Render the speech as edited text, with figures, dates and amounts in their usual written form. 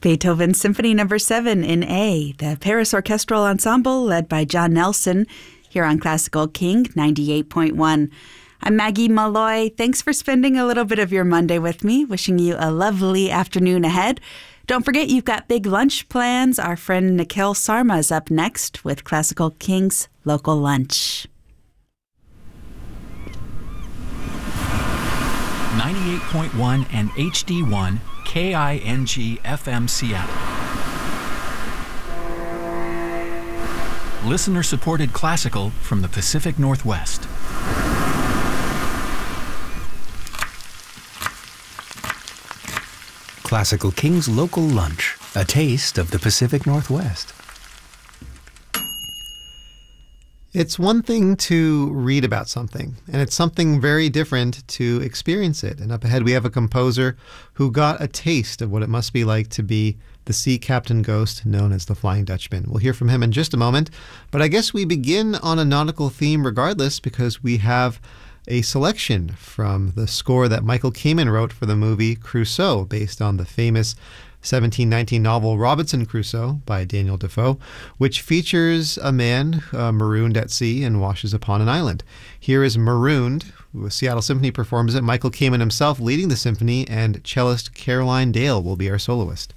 Beethoven Symphony No. 7 in A, the Paris Orchestral Ensemble led by John Nelson, here on Classical King 98.1. I'm Maggie Malloy. Thanks for spending a little bit of your Monday with me. Wishing you a lovely afternoon ahead. Don't forget you've got big lunch plans. Our friend Nikhil Sarma is up next with Classical King's Local Lunch. 98.1 and HD1 KING FM Seattle. Listener-supported classical from the Pacific Northwest. Classical King's Local Lunch, a taste of the Pacific Northwest. It's one thing to read about something, and it's something very different to experience it. And up ahead we have a composer who got a taste of what it must be like to be the sea captain ghost known as the Flying Dutchman. We'll hear from him in just a moment, but I guess we begin on a nautical theme regardless, because we have a selection from the score that Michael Kamen wrote for the movie Crusoe, based on the famous 1719 novel Robinson Crusoe by Daniel Defoe, which features a man marooned at sea and washes upon an island. Here is Marooned. Seattle Symphony performs it. Michael Kamen himself leading the symphony, and cellist Caroline Dale will be our soloist.